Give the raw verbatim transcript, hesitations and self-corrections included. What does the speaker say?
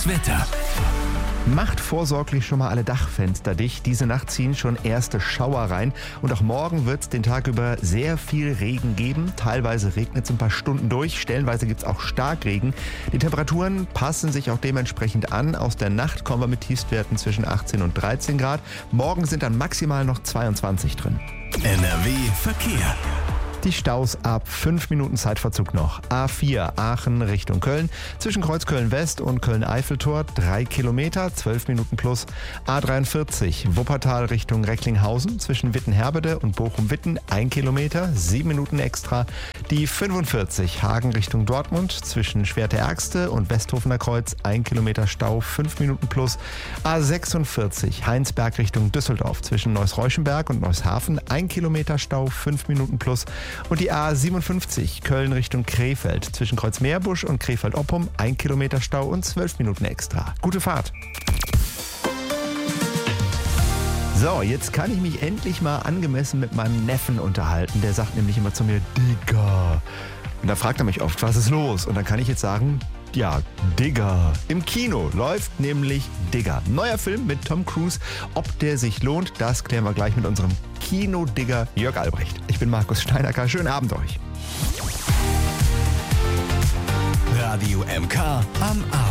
Das Wetter. Macht vorsorglich schon mal alle Dachfenster dicht. Diese Nacht ziehen schon erste Schauer rein. Und auch morgen wird es den Tag über sehr viel Regen geben. Teilweise regnet es ein paar Stunden durch. Stellenweise gibt es auch Starkregen. Die Temperaturen passen sich auch dementsprechend an. Aus der Nacht kommen wir mit Tiefstwerten zwischen achtzehn und dreizehn Grad. Morgen sind dann maximal noch zweiundzwanzig drin. N R W Verkehr. Die Staus ab fünf Minuten Zeitverzug noch. A vier Aachen Richtung Köln. Zwischen Kreuz Köln-West und Köln-Eiffeltor drei Kilometer, zwölf Minuten plus. A dreiundvierzig Wuppertal Richtung Recklinghausen. Zwischen Wittenherbede und Bochum-Witten ein Kilometer, sieben Minuten extra. Die fünfundvierzig Hagen Richtung Dortmund. Zwischen Schwerte-Ergste und Westhofener Kreuz ein Kilometer Stau, fünf Minuten plus. A sechsundvierzig Heinsberg Richtung Düsseldorf. Zwischen Neuss-Reuschenberg und Neushafen ein Kilometer Stau, fünf Minuten plus. Und die A siebenundfünfzig Köln Richtung Krefeld. Zwischen Kreuzmeerbusch und Krefeld-Oppum ein Kilometer Stau und zwölf Minuten extra. Gute Fahrt. So, jetzt kann ich mich endlich mal angemessen mit meinem Neffen unterhalten. Der sagt nämlich immer zu mir, Digga. Und da fragt er mich oft, was ist los? Und dann kann ich jetzt sagen, ja, Digga. Im Kino läuft nämlich Digga. Neuer Film mit Tom Cruise. Ob der sich lohnt, das klären wir gleich mit unserem Kino-Digger Jörg Albrecht. Ich bin Markus Steinacker. Schönen Abend euch. Radio M K am Abend.